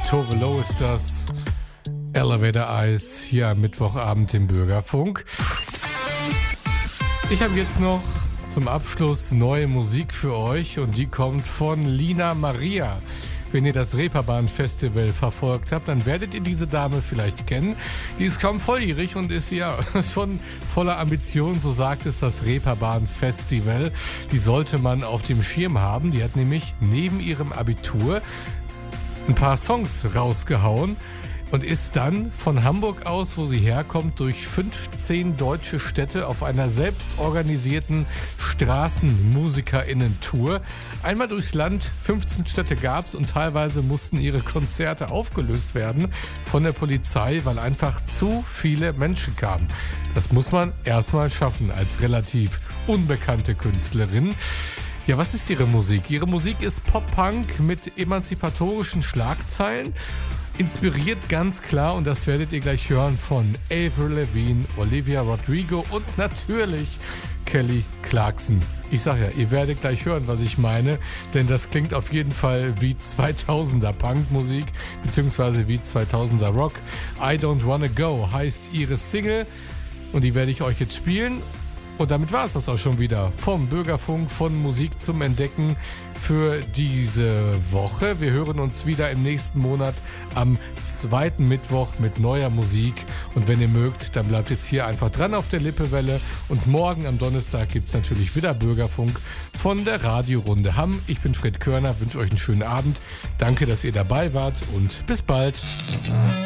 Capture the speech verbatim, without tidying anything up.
Tove Lo ist das. Elevator Eyes hier am Mittwochabend im Bürgerfunk. Ich habe jetzt noch zum Abschluss neue Musik für euch und die kommt von Lina Maria. Wenn ihr das Reeperbahn-Festival verfolgt habt, dann werdet ihr diese Dame vielleicht kennen. Die ist kaum volljährig und ist ja schon voller Ambition, so sagt es das Reeperbahn-Festival. Die sollte man auf dem Schirm haben. Die hat nämlich neben ihrem Abitur ein paar Songs rausgehauen und ist dann von Hamburg aus, wo sie herkommt, durch fünfzehn deutsche Städte auf einer selbstorganisierten StraßenmusikerInnen-Tour einmal durchs Land. fünfzehn Städte gab's und teilweise mussten ihre Konzerte aufgelöst werden von der Polizei, weil einfach zu viele Menschen kamen. Das muss man erstmal schaffen als relativ unbekannte Künstlerin. Ja, was ist ihre Musik? Ihre Musik ist Pop-Punk mit emanzipatorischen Schlagzeilen. Inspiriert ganz klar, und das werdet ihr gleich hören, von Avril Lavigne, Olivia Rodrigo und natürlich Kelly Clarkson. Ich sag ja, ihr werdet gleich hören, was ich meine, denn das klingt auf jeden Fall wie zweitausender Punkmusik, beziehungsweise wie zweitausender Rock. I Don't Wanna Go heißt ihre Single und die werde ich euch jetzt spielen. Und damit war es das auch schon wieder vom Bürgerfunk, von Musik zum Entdecken für diese Woche. Wir hören uns wieder im nächsten Monat am zweiten Mittwoch mit neuer Musik. Und wenn ihr mögt, dann bleibt jetzt hier einfach dran auf der Lippewelle. Und morgen am Donnerstag gibt es natürlich wieder Bürgerfunk von der Radiorunde Hamm. Ich bin Fred Körner, wünsche euch einen schönen Abend. Danke, dass ihr dabei wart und bis bald.